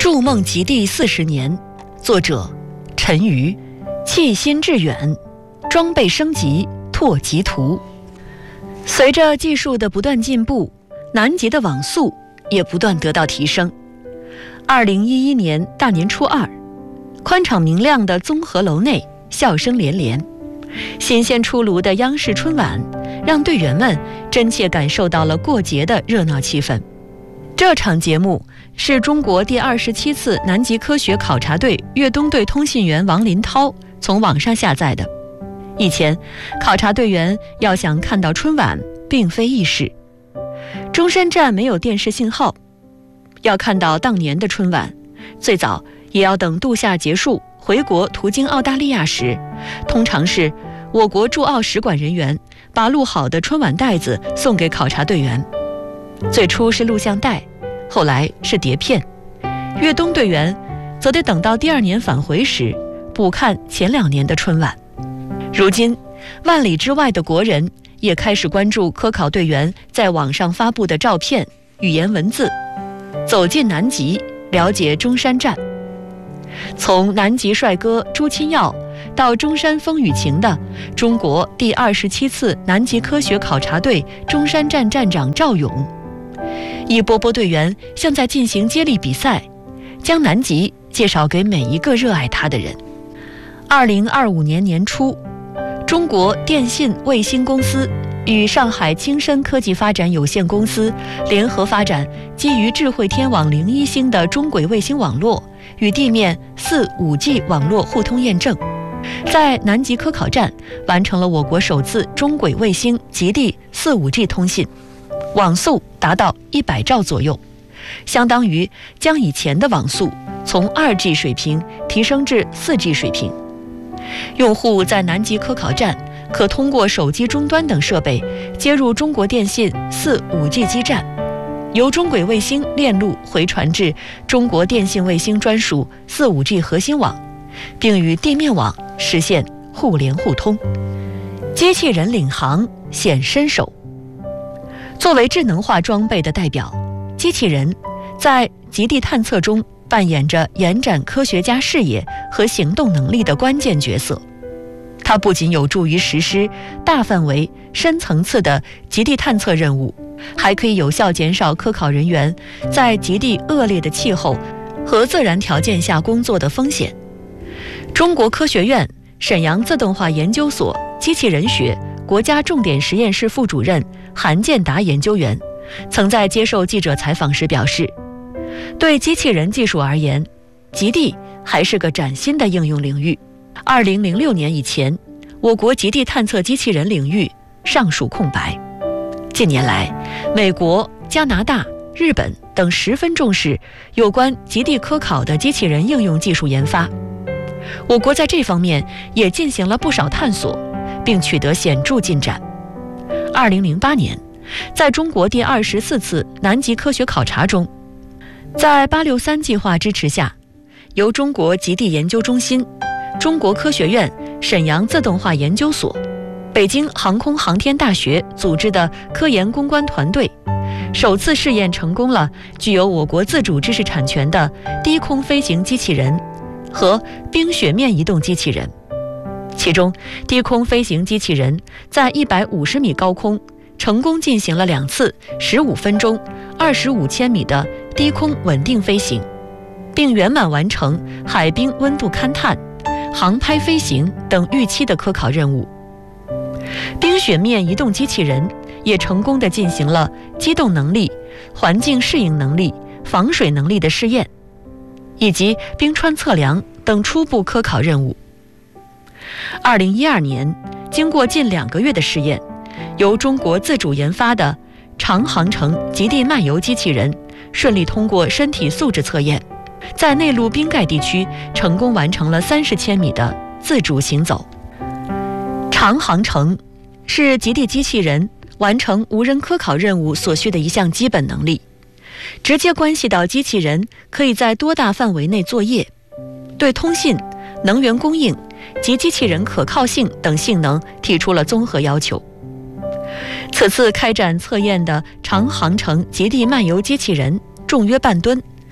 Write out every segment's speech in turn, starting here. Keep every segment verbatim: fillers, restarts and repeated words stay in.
筑梦极地四十年，作者陈瑜，弃心致远，装备升级拓极图。随着技术的不断进步，南极的网速也不断得到提升。二零一一年大年初二，宽敞明亮的综合楼内笑声连连，新鲜出炉的央视春晚让队员们真切感受到了过节的热闹气氛。这场节目是中国第二十七次南极科学考察队越冬队通信员王林涛从网上下载的。以前考察队员要想看到春晚并非易事，中山站没有电视信号，要看到当年的春晚，最早也要等度夏结束回国途经澳大利亚时，通常是我国驻澳使馆人员把录好的春晚带子送给考察队员。最初是录像带，后来是碟片，越冬队员则得等到第二年返回时补看前两年的春晚。如今万里之外的国人也开始关注科考队员在网上发布的照片、语言文字，走进南极，了解中山站。从南极帅哥朱钦耀到中山风雨情的中国第二十七次南极科学考察队中山站站长赵勇，一波波队员像在进行接力比赛，将南极介绍给每一个热爱它的人。二零二五年年初，中国电信卫星公司与上海青深科技发展有限公司联合发展基于智慧天网零一星的中轨卫星网络与地面 四五 G 网络互通验证，在南极科考站完成了我国首次中轨卫星极地 四五 G 通信，网速达到一百兆左右，相当于将以前的网速从 二 G 水平提升至 四 G 水平。用户在南极科考站可通过手机终端等设备接入中国电信 四五 G 基站，由中轨卫星链路回传至中国电信卫星专属 四五 G 核心网，并与地面网实现互联互通。机器人领航显身手。作为智能化装备的代表，机器人在极地探测中扮演着延展科学家视野和行动能力的关键角色。它不仅有助于实施大范围、深层次的极地探测任务，还可以有效减少科考人员在极地恶劣的气候和自然条件下工作的风险。中国科学院沈阳自动化研究所机器人学国家重点实验室副主任韩建达研究员曾在接受记者采访时表示，对机器人技术而言，极地还是个崭新的应用领域。二零零六年以前，我国极地探测机器人领域尚属空白。近年来，美国、加拿大、日本等十分重视有关极地科考的机器人应用技术研发。我国在这方面也进行了不少探索，并取得显著进展。二零零八年，在中国第二十四次南极科学考察中，在八六三计划支持下，由中国极地研究中心、中国科学院沈阳自动化研究所、北京航空航天大学组织的科研攻关团队，首次试验成功了具有我国自主知识产权的低空飞行机器人和冰雪面移动机器人。其中，低空飞行机器人在一百五十米高空成功进行了两次十五分钟、二十五千米的低空稳定飞行，并圆满完成海冰温度勘探、航拍飞行等预期的科考任务。冰雪面移动机器人也成功地进行了机动能力、环境适应能力、防水能力的试验，以及冰川测量等初步科考任务。二零一二年，经过近两个月的试验，由中国自主研发的长航程极地漫游机器人顺利通过身体素质测验，在内陆冰盖地区成功完成了三十千米的自主行走。长航程是极地机器人完成无人科考任务所需的一项基本能力，直接关系到机器人可以在多大范围内作业，对通信、能源供应及机器人可靠性等性能提出了综合要求。此次开展测验的长航程极地漫游机器人重约半吨，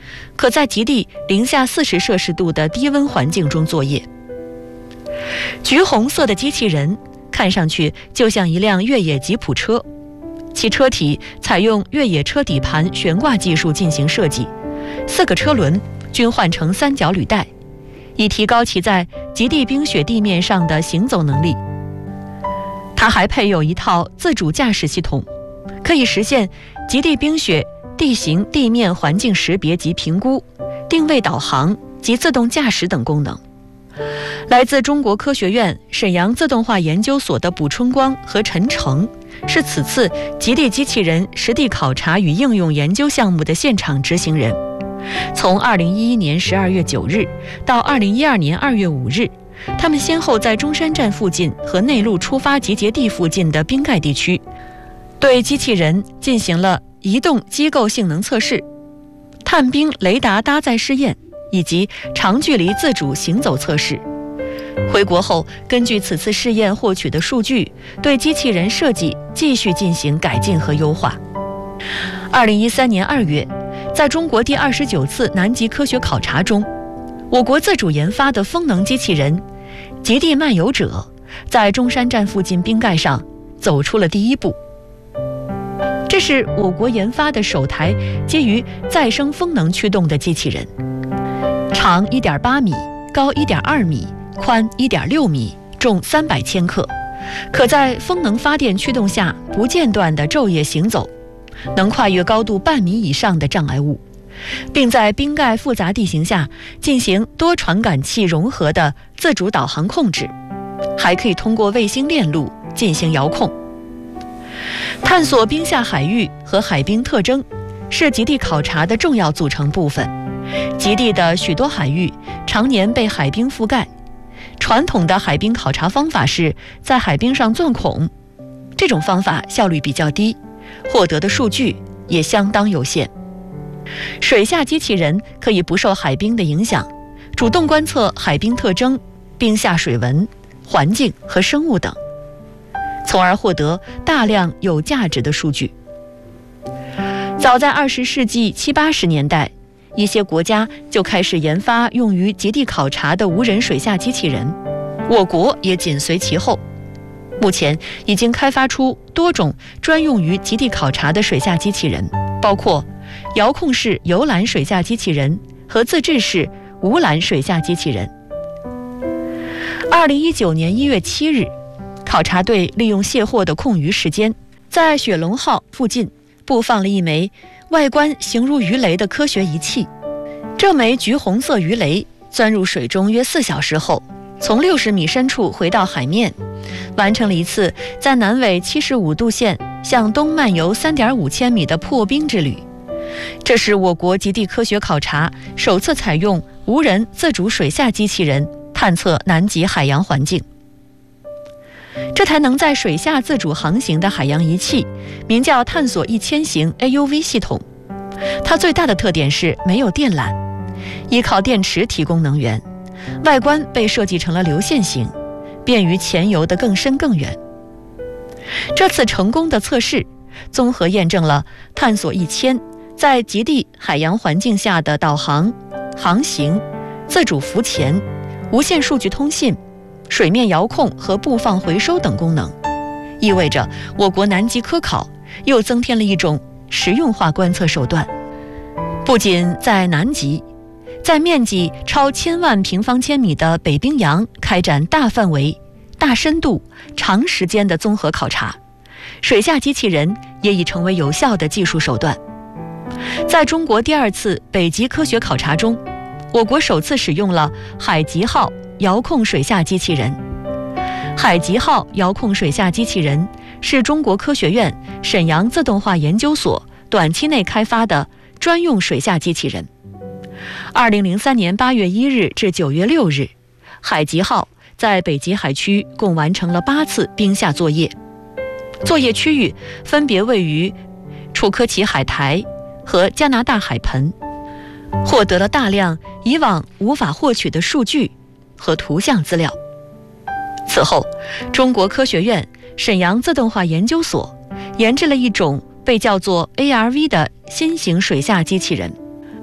可在极地零下四十摄氏度的低温环境中作业。橘红色的机器人看上去就像一辆越野吉普车，其车体采用越野车底盘悬挂技术进行设计，四个车轮均换成三角履带，以提高其在极地冰雪地面上的行走能力。它还配有一套自主驾驶系统，可以实现极地冰雪地形地面环境识别及评估、定位导航及自动驾驶等功能。来自中国科学院沈阳自动化研究所的卜春光和陈成是此次极地机器人实地考察与应用研究项目的现场执行人。从二零一一年十二月九日到二零一二年二月五日，他们先后在中山站附近和内陆出发集结地附近的冰盖地区，对机器人进行了移动机构性能测试、探冰雷达搭载试验以及长距离自主行走测试。回国后，根据此次试验获取的数据，对机器人设计继续进行改进和优化。二零一三年二月，在中国第二十九次南极科学考察中，我国自主研发的风能机器人“极地漫游者”在中山站附近冰盖上走出了第一步。这是我国研发的首台基于再生风能驱动的机器人，长 一点八米，高 一点二米，宽 一点六米，重三百千克，可在风能发电驱动下不间断地昼夜行走，能跨越高度半米以上的障碍物，并在冰盖复杂地形下进行多传感器融合的自主导航控制，还可以通过卫星链路进行遥控。探索冰下海域和海冰特征是极地考察的重要组成部分。极地的许多海域常年被海冰覆盖，传统的海冰考察方法是在海冰上钻孔，这种方法效率比较低，获得的数据也相当有限。水下机器人可以不受海冰的影响，主动观测海冰特征、冰下水文、环境和生物等，从而获得大量有价值的数据。早在二十世纪七八十年代，一些国家就开始研发用于极地考察的无人水下机器人，我国也紧随其后。目前已经开发出多种专用于极地考察的水下机器人，包括遥控式游览水下机器人和自制式无缆水下机器人。二零一九年一月七日，考察队利用卸货的空余时间，在雪龙号附近布放了一枚外观形如鱼雷的科学仪器。这枚橘红色鱼雷钻入水中约四小时后，从六十米深处回到海面，完成了一次在南纬七十五度线向东漫游 三点五千米的破冰之旅。这是我国极地科学考察首次采用无人自主水下机器人探测南极海洋环境。这台能在水下自主航行的海洋仪器名叫探索一千型 A U V 系统，它最大的特点是没有电缆，依靠电池提供能源，外观被设计成了流线型，便于潜游得更深更远。这次成功的测试综合验证了探索一千在极地海洋环境下的导航、航行、自主浮潜、无线数据通信、水面遥控和布放回收等功能，意味着我国南极科考又增添了一种实用化观测手段。不仅在南极，在面积超千万平方千米的北冰洋开展大范围、大深度、长时间的综合考察，水下机器人也已成为有效的技术手段。在中国第二次北极科学考察中，我国首次使用了海极号遥控水下机器人。海极号遥控水下机器人是中国科学院沈阳自动化研究所短期内开发的专用水下机器人。二零零三年八月一日至九月六日，海极号在北极海区共完成了八次冰下作业，作业区域分别位于楚科奇海苔和加拿大海盆，获得了大量以往无法获取的数据和图像资料。此后，中国科学院沈阳自动化研究所研制了一种被叫做 A R V 的新型水下机器人。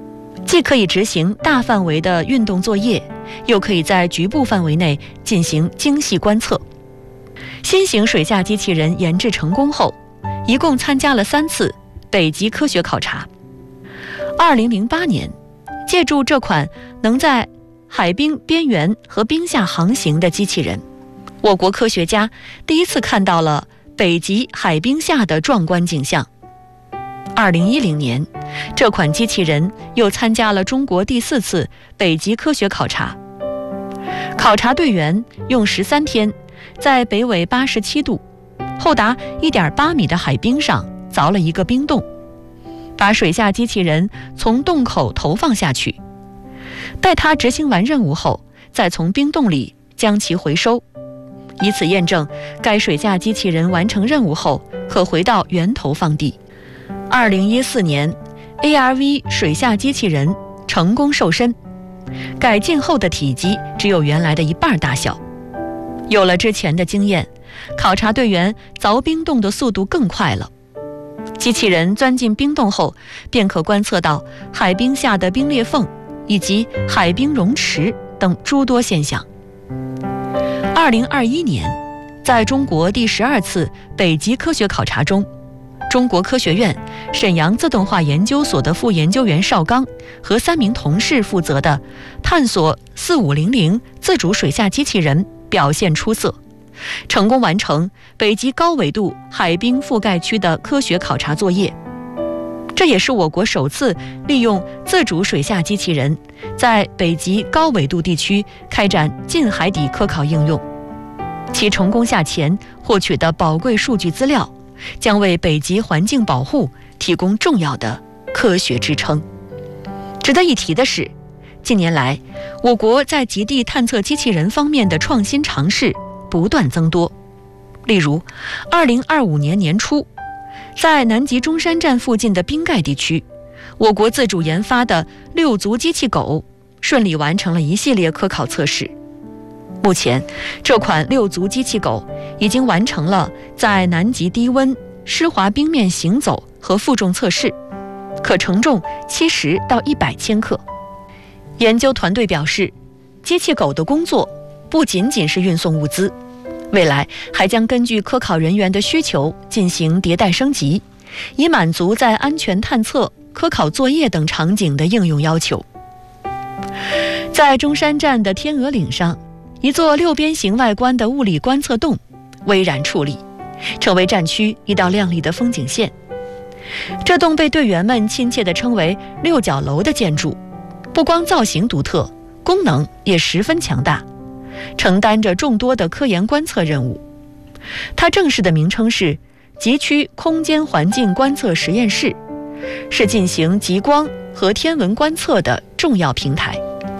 既可以执行大范围的运动作业，又可以在局部范围内进行精细观测。新型水下机器人研制成功后，一共参加了三次北极科学考察。二零零八年，借助这款能在海冰边缘和冰下航行的机器人，我国科学家第一次看到了北极海冰下的壮观景象。二零一零年，这款机器人又参加了中国第四次北极科学考察。考察队员用十三天，在北纬八十七度、厚达 一点八米的海冰上凿了一个冰洞，把水下机器人从洞口投放下去。待它执行完任务后，再从冰洞里将其回收，以此验证该水下机器人完成任务后可回到源头放地。二零一四年 A R V 水下机器人成功瘦身，改进后的体积只有原来的一半大小。有了之前的经验，考察队员凿冰洞的速度更快了。机器人钻进冰洞后，便可观测到海冰下的冰裂缝以及海冰溶池等诸多现象。二零二一年，在中国第十二次北极科学考察中，中国科学院沈阳自动化研究所的副研究员邵刚和三名同事负责的探索四五零零自主水下机器人表现出色，成功完成北极高纬度海冰覆盖区的科学考察作业。这也是我国首次利用自主水下机器人在北极高纬度地区开展近海底科考应用。其成功下前获取的宝贵数据资料，将为北极环境保护提供重要的科学支撑。值得一提的是，近年来我国在极地探测机器人方面的创新尝试不断增多。例如二零二五年年初，在南极中山站附近的冰盖地区，我国自主研发的六足机器狗顺利完成了一系列科考测试。目前，这款六足机器狗已经完成了在南极低温湿滑冰面行走和负重测试，可承重七十到一百千克。研究团队表示，机器狗的工作不仅仅是运送物资，未来还将根据科考人员的需求进行迭代升级，以满足在安全探测、科考作业等场景的应用要求。在中山站的天鹅岭上，一座六边形外观的物理观测洞巍然矗立，成为站区一道亮丽的风景线。这栋被队员们亲切地称为六角楼的建筑，不光造型独特，功能也十分强大，承担着众多的科研观测任务。它正式的名称是极区空间环境观测实验室，是进行极光和天文观测的重要平台。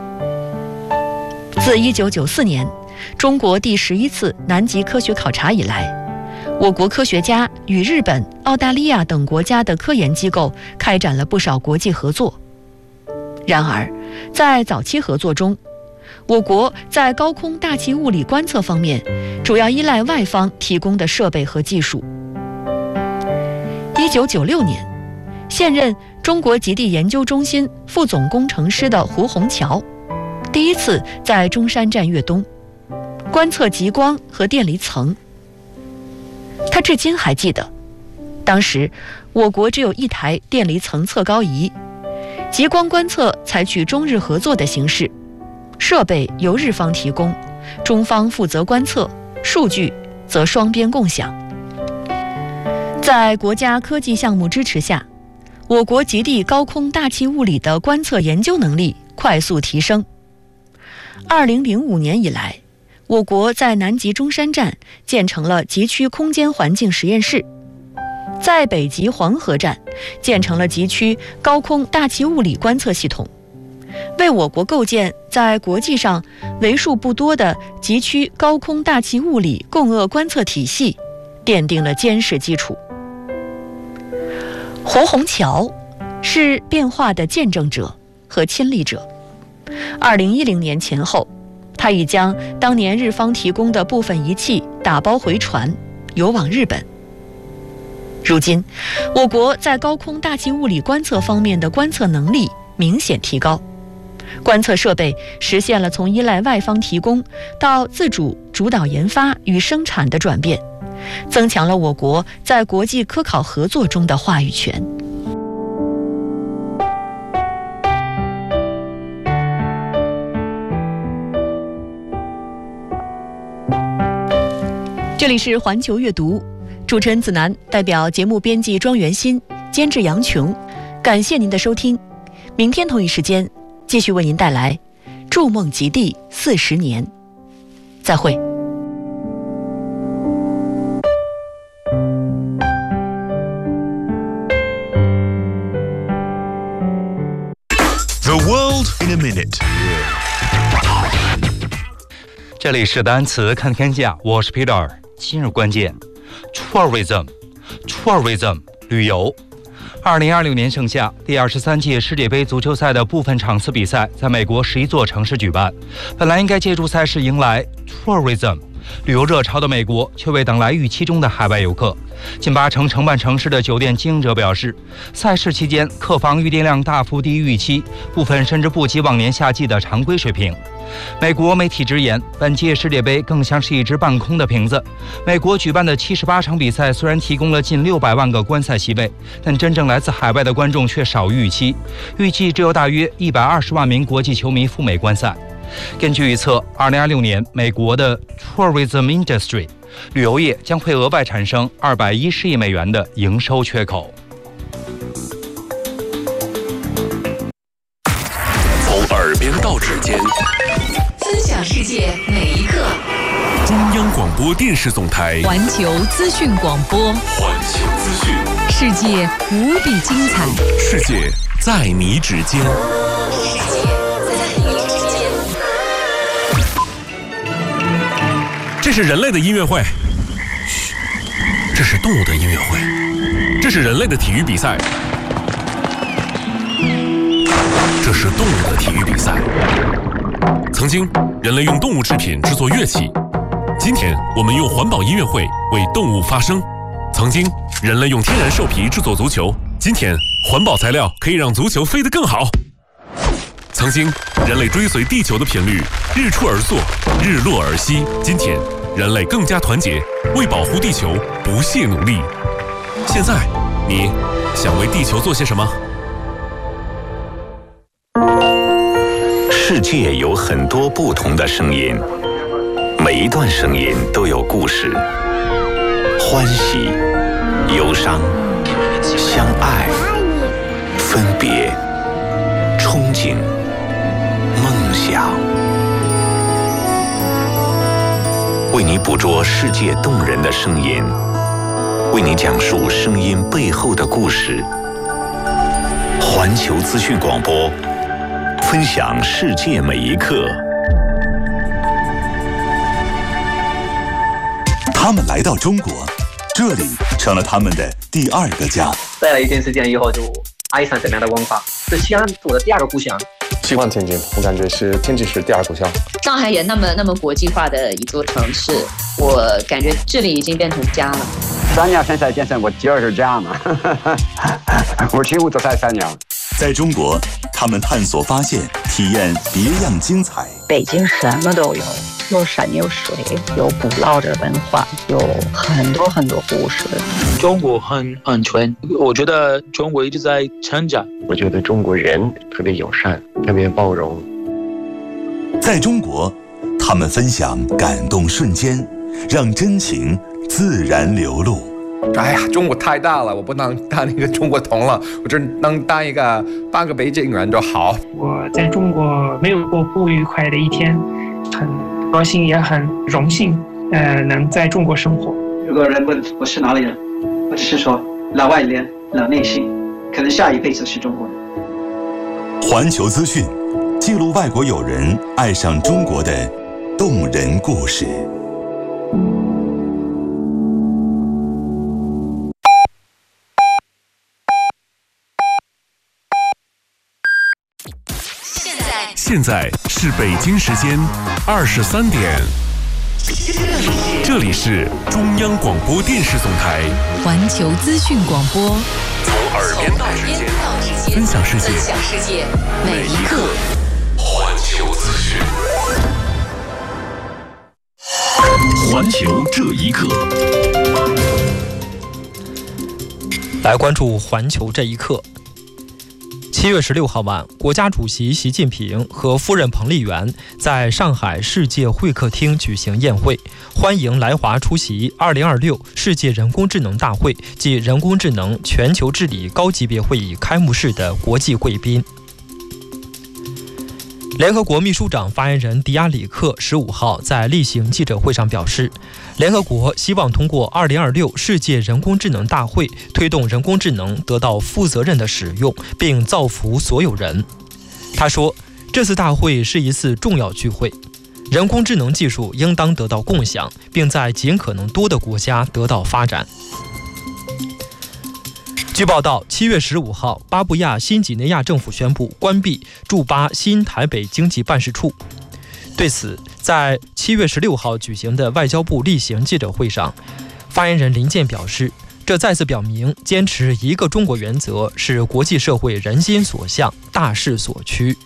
自一九九四年中国第十一次南极科学考察以来，我国科学家与日本、澳大利亚等国家的科研机构开展了不少国际合作。然而，在早期合作中，我国在高空大气物理观测方面主要依赖外方提供的设备和技术。一九九六年，现任中国极地研究中心副总工程师的胡宏桥第一次在中山站越冬，观测极光和电离层。他至今还记得，当时我国只有一台电离层测高仪，极光观测采取中日合作的形式，设备由日方提供，中方负责观测，数据则双边共享。在国家科技项目支持下，我国极地高空大气物理的观测研究能力快速提升。二零零五年以来，我国在南极中山站建成了极区空间环境实验室，在北极黄河站建成了极区高空大气物理观测系统，为我国构建在国际上为数不多的极区高空大气物理共轭观测体系奠定了坚实基础。胡宏桥是变化的见证者和亲历者。二零一零年前后，他已将当年日方提供的部分仪器打包回传，邮往日本。如今，我国在高空大气物理观测方面的观测能力明显提高。观测设备实现了从依赖外方提供到自主主导研发与生产的转变，增强了我国在国际科考合作中的话语权。这里是环球阅读，主持人子楠代表节目编辑庄元新，监制杨琼，感谢您的收听。明天同一时间继续为您带来《筑梦极地四十年》，再会。 The world in a minute。 这里是单词看天下，我是 Peter。今日关键 ：tourism，tourism， tourism， 旅游。二零二六年盛夏，第二十三届世界杯足球赛的部分场次比赛在美国十一座城市举办。本来应该借助赛事迎来 tourism 旅游热潮的美国，却未等来预期中的海外游客。近八成承办城市的酒店经营者表示，赛事期间客房预订量大幅低于预期，部分甚至不及往年夏季的常规水平。美国媒体直言，本届世界杯更像是一只半空的瓶子。美国举办的七十八场比赛虽然提供了近六百万个观赛席位，但真正来自海外的观众却少于预期，预计只有大约一百二十万名国际球迷赴美观赛。根据预测，二零二六年美国的 tourism industry 旅游业将会额外产生二百一十亿美元的营收缺口。 从耳边到指尖， 分享世界每一刻。 中央广播电视总台环球资讯广播， 环球资讯， 世界无比精彩， 世界在你指尖。 世界在你指尖。 这是人类的音乐会，嘘，这是动物的音乐会，这是人类的体育比赛，这是动物的体育比赛。曾经，人类用动物制品制作乐器，今天我们用环保音乐会为动物发声。曾经，人类用天然兽皮制作足球，今天环保材料可以让足球飞得更好。曾经，人类追随地球的频率日出而作，日落而息，今天人类更加团结，为保护地球不懈努力。现在，你想为地球做些什么？ 世界有很多不同的声音，每一段声音都有故事，欢喜、忧伤、相爱、分别、憧憬、梦想。为你捕捉世界动人的声音，为你讲述声音背后的故事。环球资讯广播，分享世界每一刻。 他们来到中国，这里成了他们的第二个家。 待了一段时间以后，就爱上这边的文化，是西安我的第二个故乡。 喜欢天津，我感觉是天津市第二故乡。 上海也那么那么国际化的一座城市，我感觉这里已经变成家了。 三年现在变成我第二个家嘛，我几乎都在三年。 在中国，他们探索、发现、体验别样精彩。 北京什么都有，有山有水，有古老的文化，有很多很多故事。 中国很安全，我觉得中国一直在成长。 我觉得中国人特别友善，特别包容。 在中国，他们分享感动瞬间，让真情自然流露。 哎呀，中国太大了，我不能当一个中国通了，我只能当一个半个北京人就好。 我在中国没有过不愉快的一天，很高兴也很荣幸，呃，能在中国生活。 如果人问我是哪里人，我只是说老外脸、老内心，可能下一辈子是中国人。 环球资讯，记录外国友人爱上中国的动人故事。 现在是北京时间二十三点，这里是中央广播电视总台环球资讯广播。 从耳边到指尖，分享世界， 分享世界每一刻。 环球资讯，环球这一刻。 来关注环球这一刻。七月十六号晚，国家主席习近平和夫人彭丽媛在上海世界会客厅举行宴会，欢迎来华出席二零二六世界人工智能大会暨人工智能全球治理高级别会议开幕式的国际贵宾。联合国秘书长发言人迪亚里克十五号在例行记者会上表示，联合国希望通过二零二六世界人工智能大会推动人工智能得到负责任的使用，并造福所有人。他说，这次大会是一次重要聚会，人工智能技术应当得到共享，并在尽可能多的国家得到发展。据报道，七月十五号，巴布亚新几内亚政府宣布关闭驻巴新台北经济办事处。对此，在七月十六号举行的外交部例行记者会上，发言人林健表示，这再次表明坚持一个中国原则是国际社会人心所向、大势所趋。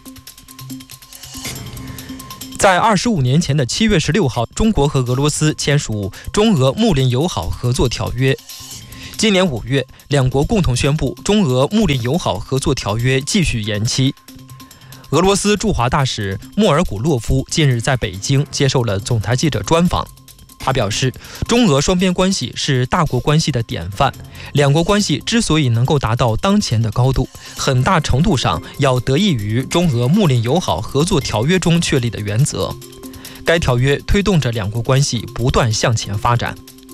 在二十五年前的七月十六号，中国和俄罗斯签署中俄睦邻友好合作条约。今年五月，两国共同宣布中俄睦邻友好合作条约继续延期。俄罗斯驻华大使莫尔古洛夫近日在北京接受了总台记者专访，他表示，中俄双边关系是大国关系的典范，两国关系之所以能够达到当前的高度，很大程度上要得益于中俄睦邻友好合作条约中确立的原则。该条约推动着两国关系不断向前发展。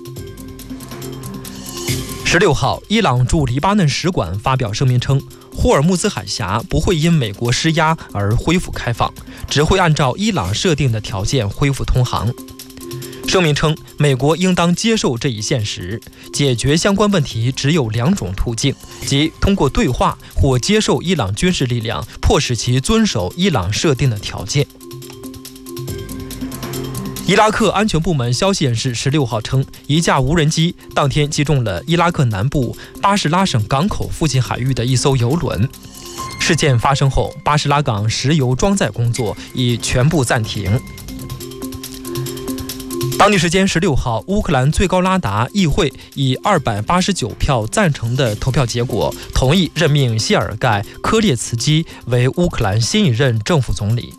十六号，伊朗驻黎巴嫩使馆发表声明称，霍尔木兹海峡不会因美国施压而恢复开放，只会按照伊朗设定的条件恢复通航。声明称，美国应当接受这一现实，解决相关问题只有两种途径，即通过对话或接受伊朗军事力量，迫使其遵守伊朗设定的条件。伊拉克安全部门消息人士十六号称，一架无人机当天击中了伊拉克南部巴士拉省港口附近海域的一艘油轮。事件发生后，巴士拉港石油装载工作已全部暂停。当地时间十六号，乌克兰最高拉达议会以二百八十九票赞成的投票结果，同意任命谢尔盖·科列茨基为乌克兰新一任政府总理。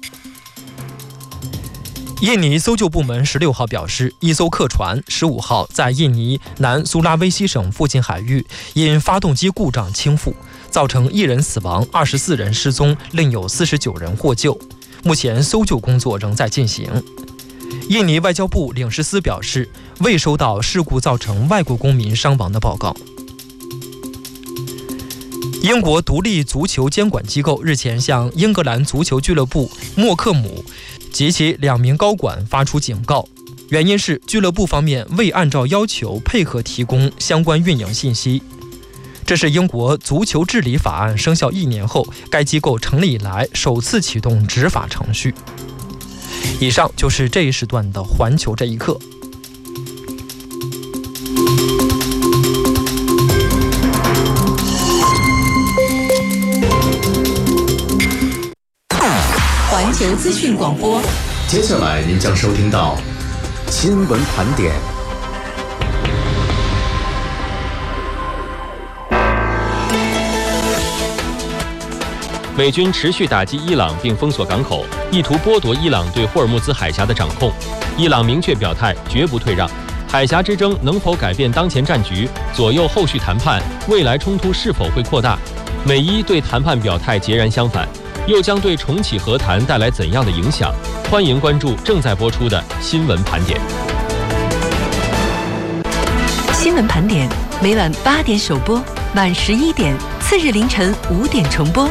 印尼搜救部门十六号表示，一艘客船十五号在印尼南苏拉威西省附近海域因发动机故障倾覆，造成一人死亡，二十四人失踪，另有四十九人获救。目前搜救工作仍在进行。印尼外交部领事司表示，未收到事故造成外国公民伤亡的报告。英国独立足球监管机构日前向英格兰足球俱乐部默克姆及其两名高管发出警告，原因是俱乐部方面未按照要求配合提供相关运营信息。这是英国足球治理法案生效一年后，该机构成立以来首次启动执法程序。以上就是这一时段的环球这一刻。 环球资讯广播， 接下来您将收听到新闻盘点。 美军持续打击伊朗并封锁港口，意图剥夺伊朗对霍尔木兹海峡的掌控。伊朗明确表态，绝不退让。海峡之争能否改变当前战局，左右后续谈判？未来冲突是否会扩大？美伊对谈判表态截然相反，又将对重启和谈带来怎样的影响？欢迎关注正在播出的新闻盘点。 新闻盘点每晚八点首播，晚十一点，次日凌晨五点重播。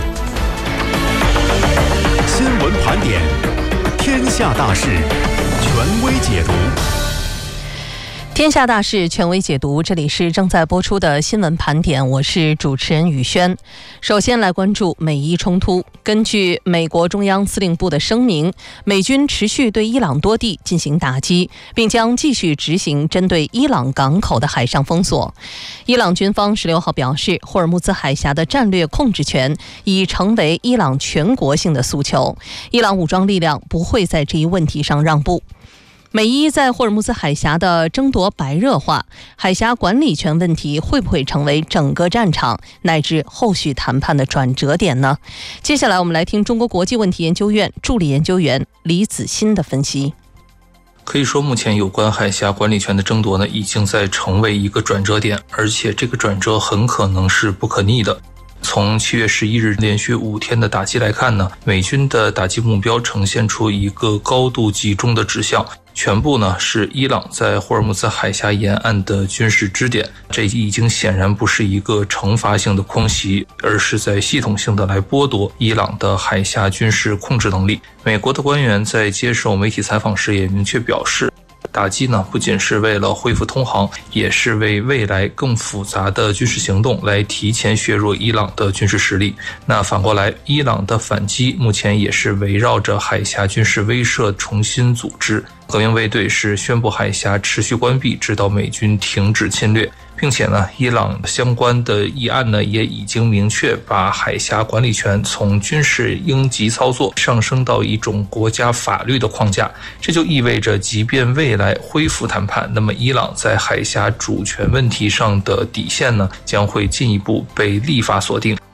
新闻盘点，天下大事，权威解读。 天下大事，权威解读。这里是正在播出的新闻盘点，我是主持人宇轩。首先来关注美伊冲突。根据美国中央司令部的声明，美军持续对伊朗多地进行打击，并将继续执行针对伊朗港口的海上封锁。伊朗军方十六号表示，霍尔木兹海峡的战略控制权已成为伊朗全国性的诉求，伊朗武装力量不会在这一问题上让步。美伊在霍尔木兹海峡的争夺白热化，海峡管理权问题会不会成为整个战场乃至后续谈判的转折点呢？接下来我们来听中国国际问题研究院助理研究员李子欣的分析。 可以说，目前有关海峡管理权的争夺呢，已经在成为一个转折点，而且这个转折很可能是不可逆的。从七月十一日连续五天的打击来看呢，美军的打击目标呈现出一个高度集中的指向，全部呢是伊朗在霍尔木兹海峡沿岸的军事支点。这已经显然不是一个惩罚性的空袭，而是在系统性的来剥夺伊朗的海峡军事控制能力。美国的官员在接受媒体采访时也明确表示，打击呢不仅是为了恢复通航，也是为未来更复杂的军事行动来提前削弱伊朗的军事实力。那反过来，伊朗的反击目前也是围绕着海峡军事威慑重新组织。革命卫队是宣布海峡持续关闭，直到美军停止侵略，并且呢，伊朗相关的议案呢也已经明确把海峡管理权从军事应急操作上升到一种国家法律的框架。这就意味着，即便未来恢复谈判，那么伊朗在海峡主权问题上的底线呢，将会进一步被立法锁定。